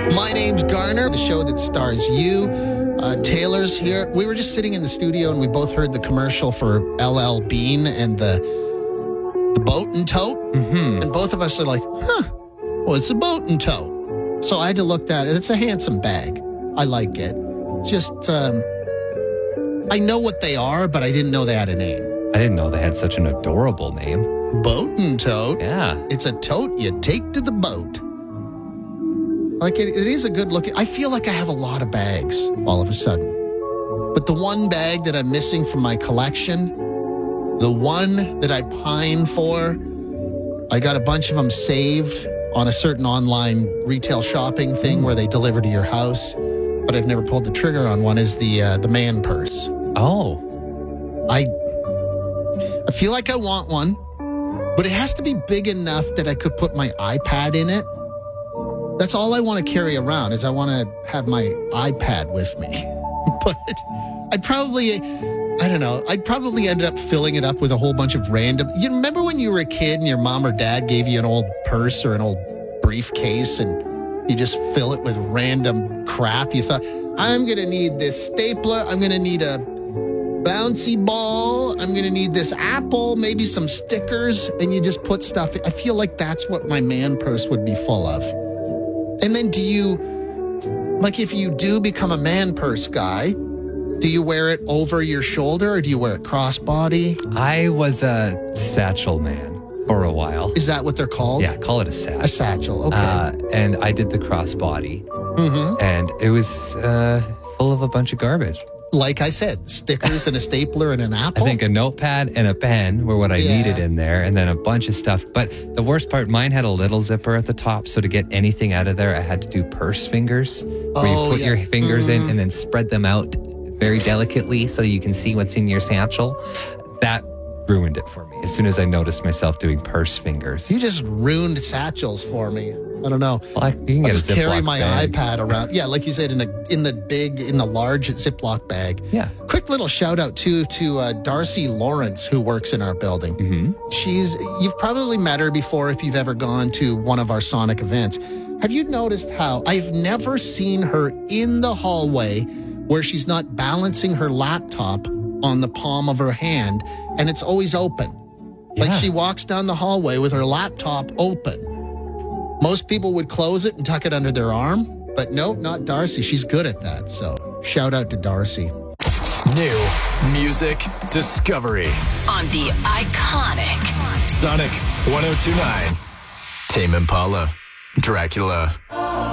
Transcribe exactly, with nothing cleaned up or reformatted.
My name's Garner, the show that stars you. Uh, Taylor's here. We were just sitting in the studio and we both heard the commercial for L L Bean and the the boat and tote. Mm-hmm. And both of us are like, huh, well, it's a boat and tote. So I had to look at it. It's a handsome bag. I like it. Just, um, I know what they are, but I didn't know they had a name. I didn't know they had such an adorable name. Boat and tote. Yeah. It's a tote you take to the boat. Like, it, it is a good look. I feel like I have a lot of bags all of a sudden. But the one bag that I'm missing from my collection, the one that I pine for, I got a bunch of them saved on a certain online retail shopping thing where they deliver to your house, but I've never pulled the trigger on one, is the uh, the man purse. Oh. I I feel like I want one, but it has to be big enough that I could put my iPad in it. That's all I want to carry around, is I want to have my iPad with me. But I'd probably, I don't know, I'd probably end up filling it up with a whole bunch of random... You remember when you were a kid and your mom or dad gave you an old purse or an old briefcase and you just fill it with random crap? You thought, I'm going to need this stapler, I'm going to need a bouncy ball, I'm going to need this apple, maybe some stickers, and you just put stuff... I feel like that's what my man purse would be full of. And then do you, like if you do become a man purse guy, do you wear it over your shoulder or do you wear it crossbody? I was a satchel man for a while. Is that what they're called? Yeah, call it a satchel. A satchel, okay. Uh, and I did the crossbody. Mm-hmm. And it was uh, full of a bunch of garbage. Like I said, stickers and a stapler and an apple. I think a notepad and a pen were what I Yeah. needed in there, and then a bunch of stuff. But the worst part, mine had a little zipper at the top, so to get anything out of there, I had to do purse fingers, where Oh, you put yeah. your fingers Mhm. in and then spread them out very delicately so you can see what's in your satchel. That ruined it for me as soon as I noticed myself doing purse fingers. You just ruined satchels for me. I don't know. Well, I, you can I'll get just a Ziploc carry my bag. iPad around. Yeah, like you said, in a in the big, in the large Ziploc bag. Yeah. Quick little shout out too to uh, Darcy Lawrence, who works in our building. Mm-hmm. She's you've probably met her before if you've ever gone to one of our Sonic events. Have you noticed how I've never seen her in the hallway where she's not balancing her laptop on the palm of her hand and it's always open? Like Yeah. she walks down the hallway with her laptop open. Most people would close it and tuck it under their arm, but nope, not Darcy. She's good at that. So shout out to Darcy. New music discovery On the iconic Sonic one oh two point nine. Tame Impala, Dracula.